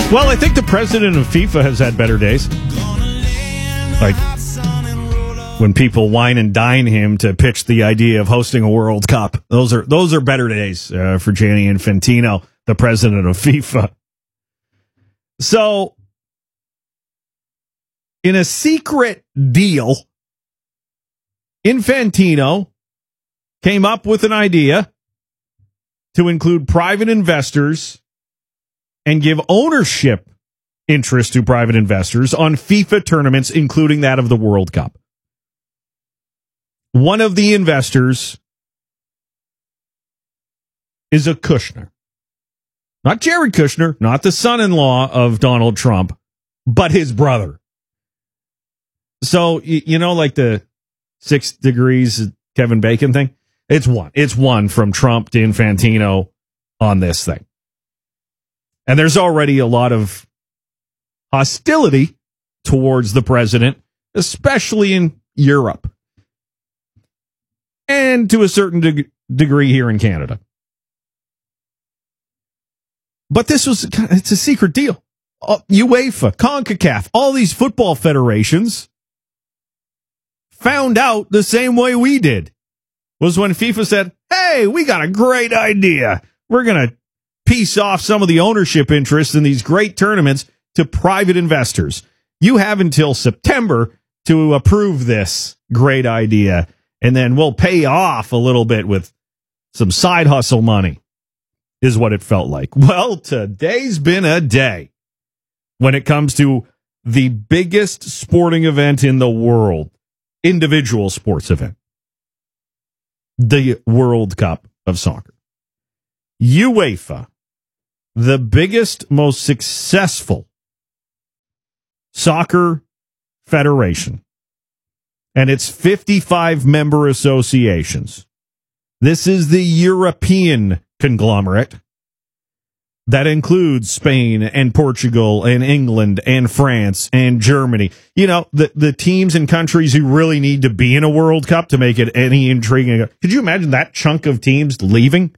Well, I think the president of FIFA has had better days. Like when people wine and dine him to pitch the idea of hosting a World Cup. Those are better days for Gianni Infantino, the president of FIFA. So, in a secret deal, Infantino came up with an idea to include private investors and give ownership interest to private investors on FIFA tournaments, including that of the World Cup. One of the investors is a Kushner. Not Jared Kushner, not the son-in-law of Donald Trump, but his brother. So, you know, like the 6 degrees Kevin Bacon thing? It's one. It's one from Trump to Infantino on this thing. And there's already a lot of hostility towards the president, especially in Europe. And to a certain degree here in Canada. But it's a secret deal. UEFA, CONCACAF, all these football federations found out the same way we did. Was when FIFA said, hey, we got a great idea. We're going to piece off some of the ownership interests in these great tournaments to private investors. You have until September to approve this great idea, and then we'll pay off a little bit with some side hustle money, is what it felt like. Well, today's been a day when it comes to the biggest sporting event in the world, individual sports event, the World Cup of Soccer. UEFA, the biggest, most successful soccer federation, and its 55 member associations. This is the European conglomerate that includes Spain and Portugal and England and France and Germany. You know, the teams and countries who really need to be in a World Cup to make it any intriguing. Could you imagine that chunk of teams leaving?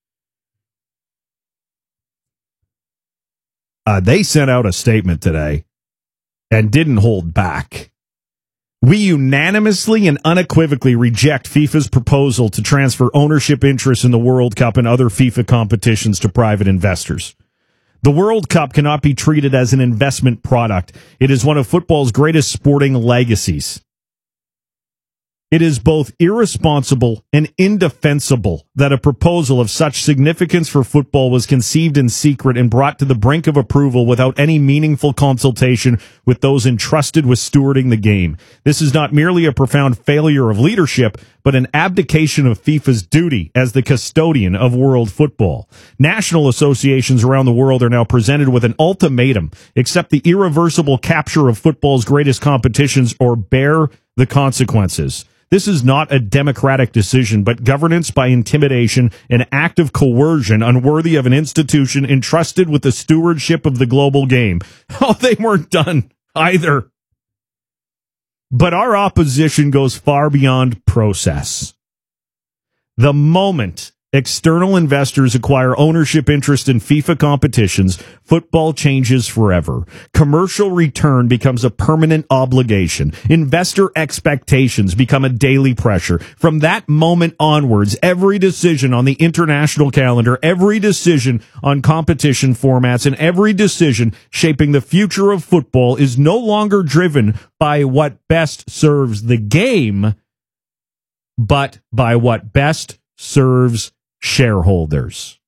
They sent out a statement today and didn't hold back. We unanimously and unequivocally reject FIFA's proposal to transfer ownership interests in the World Cup and other FIFA competitions to private investors. The World Cup cannot be treated as an investment product. It is one of football's greatest sporting legacies. It is both irresponsible and indefensible that a proposal of such significance for football was conceived in secret and brought to the brink of approval without any meaningful consultation with those entrusted with stewarding the game. This is not merely a profound failure of leadership, but an abdication of FIFA's duty as the custodian of world football. National associations around the world are now presented with an ultimatum: accept the irreversible capture of football's greatest competitions or bear the consequences. This is not a democratic decision, but governance by intimidation, an act of coercion unworthy of an institution entrusted with the stewardship of the global game. Oh, they weren't done either. But our opposition goes far beyond process. The moment external investors acquire ownership interest in FIFA competitions, football changes forever. Commercial return becomes a permanent obligation. Investor expectations become a daily pressure. From that moment onwards, every decision on the international calendar, every decision on competition formats, and every decision shaping the future of football is no longer driven by what best serves the game, but by what best serves shareholders.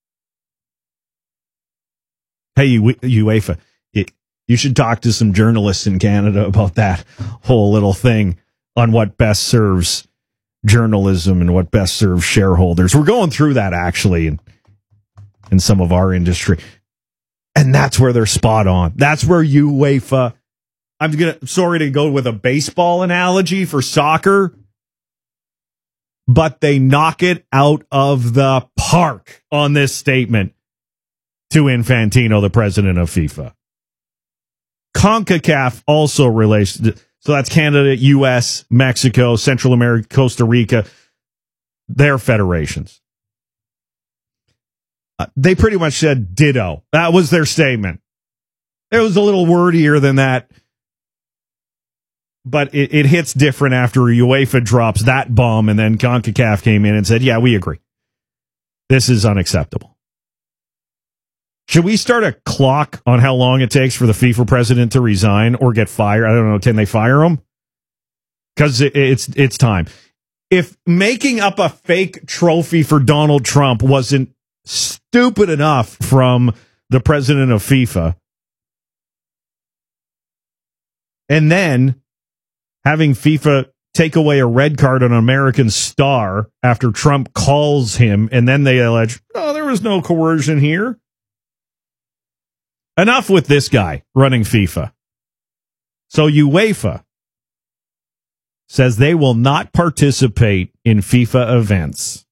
Hey, UEFA, you should talk to some journalists in Canada about that whole little thing on what best serves journalism and what best serves shareholders. We're going through that actually in some of our industry. And that's where they're spot on. That's where UEFA, sorry to go with a baseball analogy for soccer, but they knock it out of the park on this statement to Infantino, the president of FIFA. CONCACAF also relates, so that's Canada, U.S., Mexico, Central America, Costa Rica, their federations. They pretty much said ditto. That was their statement. It was a little wordier than that. But it hits different after UEFA drops that bomb, and then CONCACAF came in and said, yeah, we agree. This is unacceptable. Should we start a clock on how long it takes for the FIFA president to resign or get fired? I don't know. Can they fire him? Because it's time. If making up a fake trophy for Donald Trump wasn't stupid enough from the president of FIFA, and then having FIFA take away a red card on an American star after Trump calls him, and then they allege, oh, there was no coercion here. Enough with this guy running FIFA. So UEFA says they will not participate in FIFA events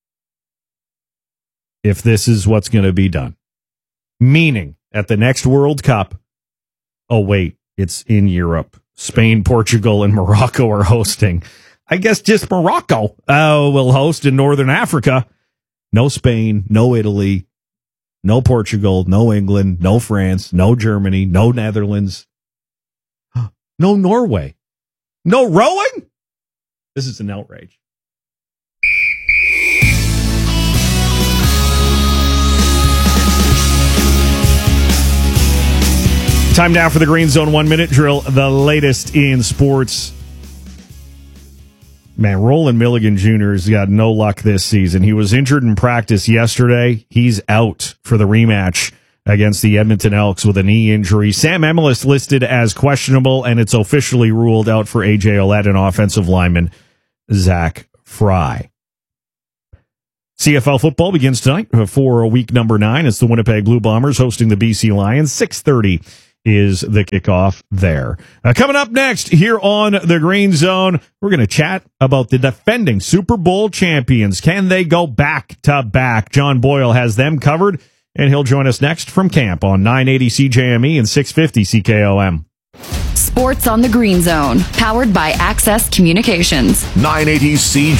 if this is what's going to be done. Meaning, at the next World Cup, oh, wait, it's in Europe. Spain, Portugal, and Morocco are hosting. I guess just Morocco will host in Northern Africa. No Spain, no Italy, no Portugal, no England, no France, no Germany, no Netherlands, no Norway, no rowing. This is an outrage. Time now for the Green Zone 1 Minute Drill, the latest in sports. Man, Roland Milligan Jr. has got no luck this season. He was injured in practice yesterday. He's out for the rematch against the Edmonton Elks with a knee injury. Sam Emilus listed as questionable, and it's officially ruled out for A.J. Ouellette and offensive lineman Zach Fry. CFL football begins tonight for week number 9. It's the Winnipeg Blue Bombers hosting the BC Lions. 6:30 is the kickoff there. Coming up next here on the Green Zone, we're going to chat about the defending Super Bowl champions. Can they go back to back? John Boyle has them covered, and he'll join us next from camp on 980 CJME and 650 CKOM. Sports on the Green Zone, powered by Access Communications. 980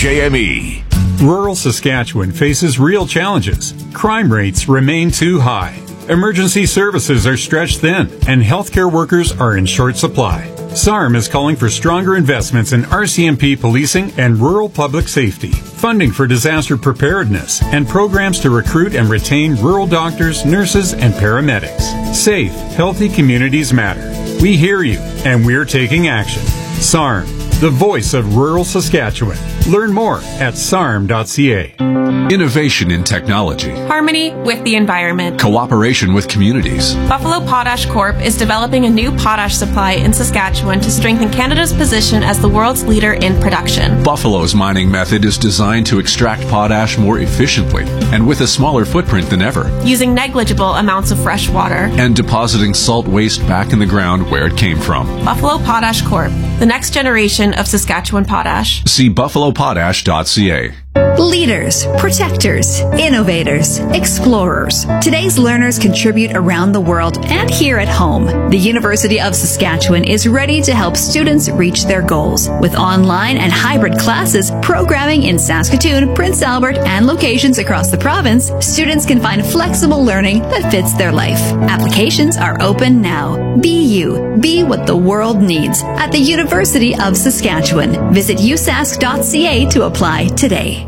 CJME. Rural Saskatchewan faces real challenges. Crime rates remain too high. Emergency services are stretched thin, and healthcare workers are in short supply. SARM is calling for stronger investments in RCMP policing and rural public safety, funding for disaster preparedness, and programs to recruit and retain rural doctors, nurses, and paramedics. Safe, healthy communities matter. We hear you, and we're taking action. SARM, the voice of rural Saskatchewan. Learn more at sarm.ca. Innovation in technology. Harmony with the environment. Cooperation with communities. Buffalo Potash Corp is developing a new potash supply in Saskatchewan to strengthen Canada's position as the world's leader in production. Buffalo's mining method is designed to extract potash more efficiently and with a smaller footprint than ever. Using negligible amounts of fresh water. And depositing salt waste back in the ground where it came from. Buffalo Potash Corp, the next generation of Saskatchewan potash. See buffalopotash.ca. Leaders, protectors, innovators, explorers. Today's learners contribute around the world and here at home. The University of Saskatchewan is ready to help students reach their goals. With online and hybrid classes, programming in Saskatoon, Prince Albert, and locations across the province, students can find flexible learning that fits their life. Applications are open now. Be you. Be what the world needs at the University of Saskatchewan. Visit usask.ca to apply today.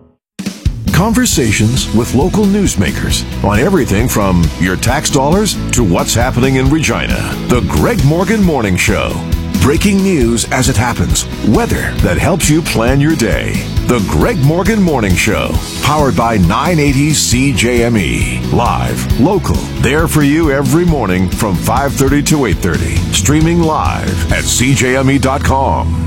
Conversations with local newsmakers on everything from your tax dollars to what's happening in Regina. The Greg Morgan Morning Show. Breaking news as it happens. Weather that helps you plan your day. The Greg Morgan Morning Show. Powered by 980 CJME. Live, local, there for you every morning from 5:30 to 8:30. Streaming live at CJME.com.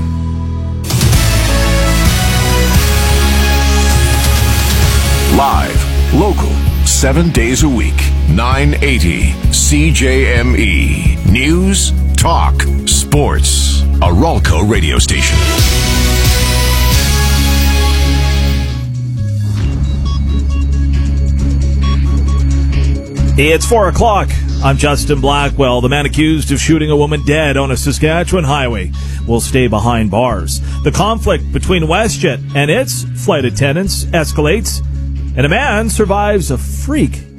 Live, local, 7 days a week. 980 CJME. News, talk, sports. A Ralco radio station. It's 4 o'clock. I'm Justin Blackwell. The man accused of shooting a woman dead on a Saskatchewan highway will stay behind bars. The conflict between WestJet and its flight attendants escalates, and a man survives a freak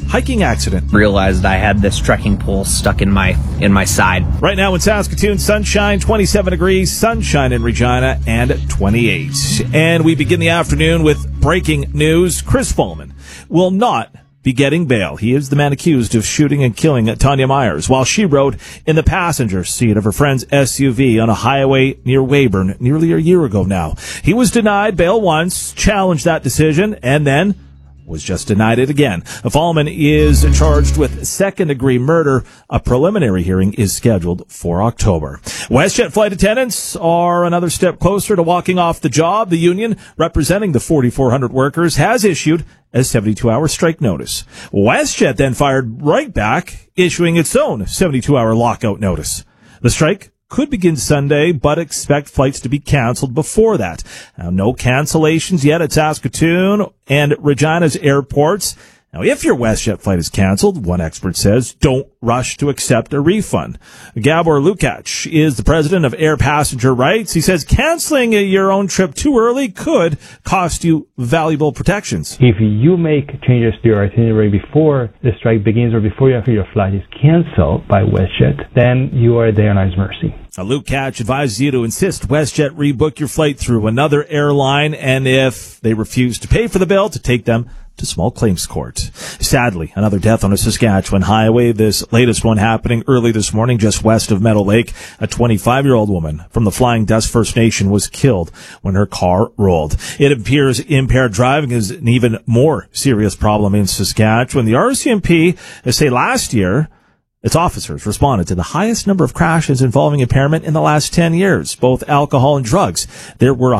hiking accident. Realized I had this trekking pole stuck in my side. Right now in Saskatoon, sunshine, 27 degrees, sunshine in Regina, and 28. And we begin the afternoon with breaking news. Chris Follman will not be getting bail. He is the man accused of shooting and killing Tanya Myers while she rode in the passenger seat of her friend's SUV on a highway near Weyburn nearly a year ago now. He was denied bail once, challenged that decision, and then was just denied it again. Follman is charged with second-degree murder. A preliminary hearing is scheduled for October. WestJet flight attendants are another step closer to walking off the job. The union representing the 4,400 workers has issued a 72-hour strike notice. WestJet then fired right back, issuing its own 72-hour lockout notice. The strike could begin Sunday, but expect flights to be canceled before that. Now, no cancellations yet at Saskatoon and Regina's airports. Now, if your WestJet flight is canceled, one expert says, don't rush to accept a refund. Gabor Lukács is the president of Air Passenger Rights. He says canceling your own trip too early could cost you valuable protections. If you make changes to your itinerary before the strike begins or before your flight is canceled by WestJet, then you are at the airline's mercy. Lukács advises you to insist WestJet rebook your flight through another airline, and if they refuse to pay for the bill, to take them to small claims court. Sadly, another death on a Saskatchewan highway, this latest one happening early this morning just west of Meadow Lake. A 25-year-old woman from the Flying Dust First Nation was killed when her car rolled. It appears impaired driving is an even more serious problem in Saskatchewan. The RCMP say last year its officers responded to the highest number of crashes involving impairment in the last 10 years, both alcohol and drugs. There were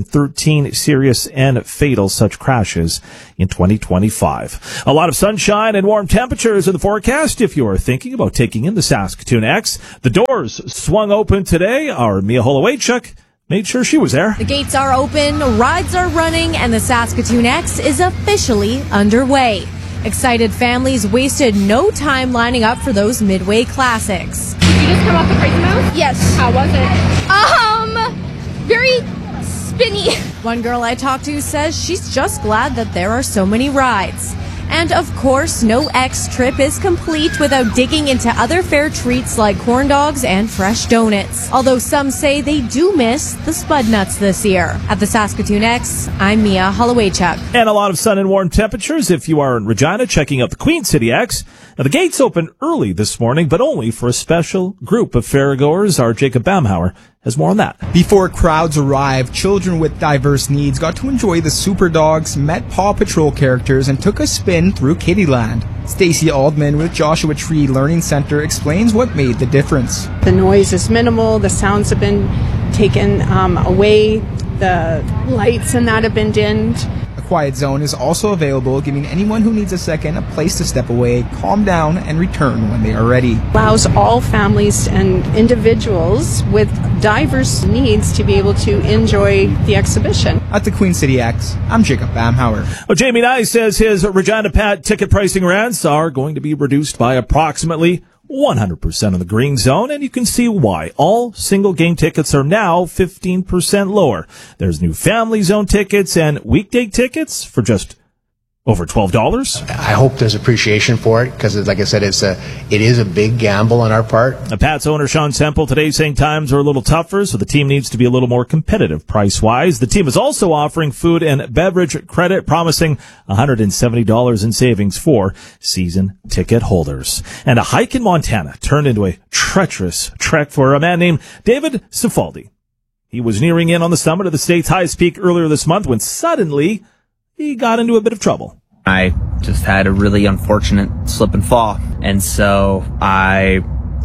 113 serious and fatal such crashes in 2025. A lot of sunshine and warm temperatures in the forecast if you're thinking about taking in the Saskatoon X. The doors swung open today. Our Mia Holowaychuk made sure she was there. The gates are open, rides are running, and the Saskatoon X is officially underway. Excited families wasted no time lining up for those midway classics. Did you just come off the Crazy Mouse? Yes. How was it? Very spinny. One girl I talked to says she's just glad that there are so many rides. And of course, no X trip is complete without digging into other fair treats like corn dogs and fresh donuts. Although some say they do miss the Spud Nuts this year. At the Saskatoon X, I'm Mia Holowaychuk. And a lot of sun and warm temperatures if you are in Regina checking out the Queen City X. Now, the gates open early this morning, but only for a special group of fairgoers. Our Jacob Bamhauer has more on that. Before crowds arrived, children with diverse needs got to enjoy the Super Dogs, met Paw Patrol characters, and took a spin through Kittyland. Stacey Aldman with Joshua Tree Learning Center explains what made the difference. The noise is minimal, the sounds have been taken away, the lights and that have been dimmed. A quiet zone is also available, giving anyone who needs a second a place to step away, calm down, and return when they are ready. Allows all families and individuals with diverse needs to be able to enjoy the exhibition. At the Queen City X, I'm Jacob Bamhauer. Well, Jamie Nye says his Regina Pat ticket pricing rents are going to be reduced by approximately 100% of the green zone, and you can see why. All single game tickets are now 15% lower. There's new family zone tickets and weekday tickets for just over $12. I hope there's appreciation for it because, like I said, it is a big gamble on our part. Pat's owner Sean Semple today saying times are a little tougher, so the team needs to be a little more competitive price-wise. The team is also offering food and beverage credit, promising $170 in savings for season ticket holders. And a hike in Montana turned into a treacherous trek for a man named David Cifaldi. He was nearing in on the summit of the state's highest peak earlier this month when suddenly he got into a bit of trouble. I just had a really unfortunate slip and fall. And so I,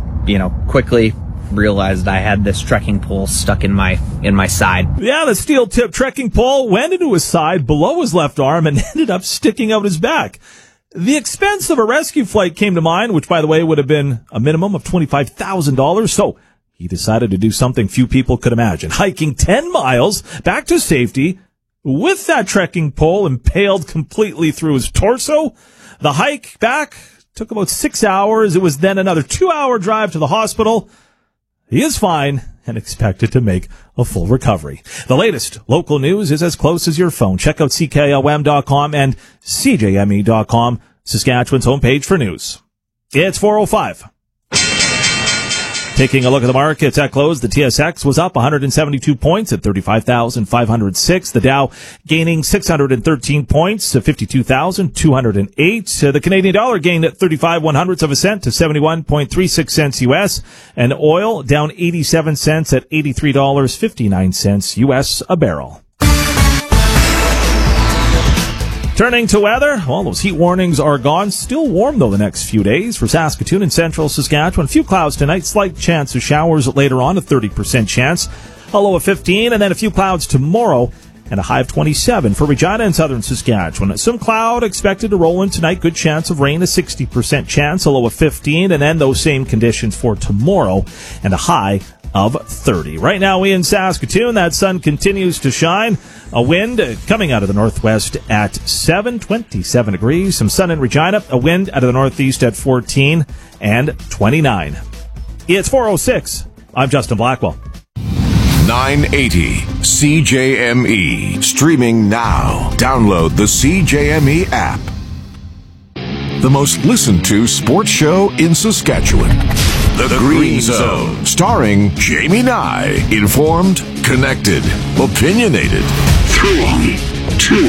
quickly realized I had this trekking pole stuck in my side. Yeah, the steel-tipped trekking pole went into his side below his left arm and ended up sticking out his back. The expense of a rescue flight came to mind, which, by the way, would have been a minimum of $25,000. So he decided to do something few people could imagine, hiking 10 miles back to safety with that trekking pole impaled completely through his torso. The hike back took about 6 hours. It was then another 2-hour drive to the hospital. He is fine and expected to make a full recovery. The latest local news is as close as your phone. Check out CKLM.com and CJME.com Saskatchewan's homepage for news. It's 4:05. Taking a look at the markets at close, the TSX was up 172 points at 35,506. The Dow gaining 613 points to 52,208. The Canadian dollar gained at 35 of a cent to 71.36 cents U.S. And oil down 87 cents at $83.59 U.S. a barrel. Turning to weather, well, those heat warnings are gone. Still warm, though, the next few days for Saskatoon and central Saskatchewan. A few clouds tonight, slight chance of showers later on, a 30% chance. A low of 15, and then a few clouds tomorrow, and a high of 27 for Regina and southern Saskatchewan. Some cloud expected to roll in tonight, good chance of rain, a 60% chance, a low of 15, and then those same conditions for tomorrow, and a high of 30. Right now, we in Saskatoon, that sun continues to shine. A wind coming out of the northwest at 27 degrees. Some sun in Regina. A wind out of the northeast at 14 and 29. It's 4:06. I'm Justin Blackwell. 980 CJME. Streaming now. Download the CJME app. The most listened to sports show in Saskatchewan. The Green Zone, starring Jamie Nye. Informed, connected, opinionated. 3, 2,